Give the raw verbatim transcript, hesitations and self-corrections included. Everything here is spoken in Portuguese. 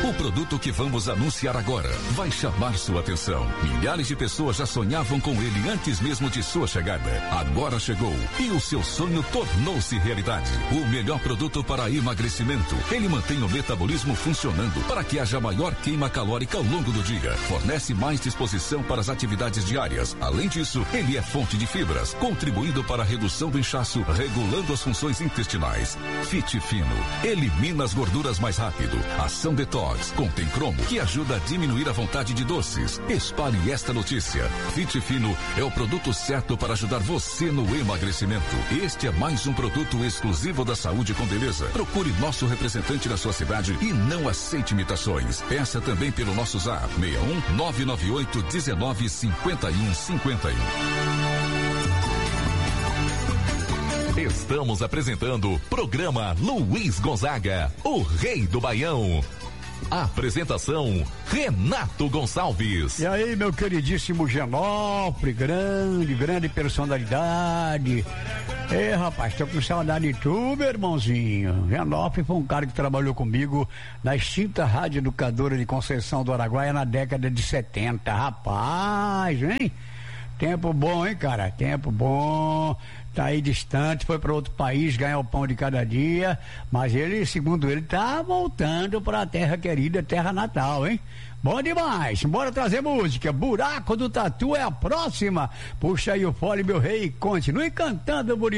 O produto que vamos anunciar agora vai chamar sua atenção. Milhares de pessoas já sonhavam com ele antes mesmo de sua chegada. Agora chegou e o seu sonho tornou-se realidade. O melhor produto para emagrecimento. Ele mantém o metabolismo funcionando para que haja maior queima calórica ao longo do dia. Fornece mais disposição para as atividades diárias. Além disso, ele é fonte de fibras, contribuindo para a redução do inchaço, regulando as funções intestinais. Fit Fino elimina as gorduras mais rápido. Ação Detox contém cromo, que ajuda a diminuir a vontade de doces. Espalhe esta notícia. Fit Fino é o produto certo para ajudar você no emagrecimento. Este é mais um produto exclusivo da Saúde com Beleza. Procure nosso representante na sua cidade e não aceite imitações. Peça também pelo nosso zap seis um nove nove oito um nove cinco um cinco um. Estamos apresentando o programa Luiz Gonzaga, o Rei do Baião. Apresentação, Renato Gonçalves. E aí, meu queridíssimo Genofre, grande, grande personalidade. Ei, rapaz, tô com saudade de tu, meu irmãozinho. Genofre foi um cara que trabalhou comigo na extinta Rádio Educadora de Conceição do Araguaia na década de setenta. Rapaz, hein? Tempo bom, hein, cara? Tempo bom. Tá aí distante, foi para outro país ganhar o pão de cada dia, mas ele, segundo ele, tá voltando para a terra querida, terra natal, hein? Bom demais, bora trazer música. Buraco do Tatu é a próxima. Puxa aí o fole, meu rei, continue cantando bonito.